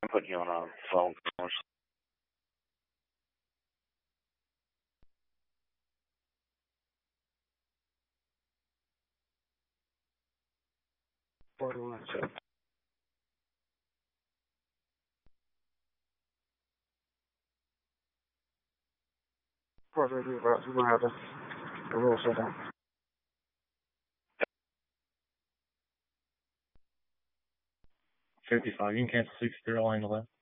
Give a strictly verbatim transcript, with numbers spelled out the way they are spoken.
I'm putting you on a phone call. fifty-five. You can cancel sixty-three all in the left.